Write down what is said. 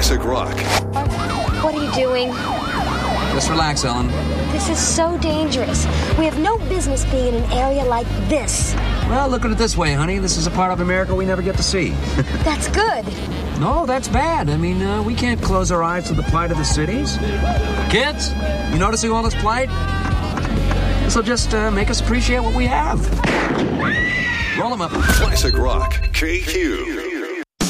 Classic rock. What are you doing? Just relax, Ellen. This is so dangerous. We have no business being in an area like this. Well, look at it this way, honey. This is a part of America we never get to see. That's good. No, that's bad. I mean, we can't close our eyes to the plight of the cities. Kids, you noticing all this plight? This'll just make us appreciate what we have. Roll them up. Classic rock. KQ.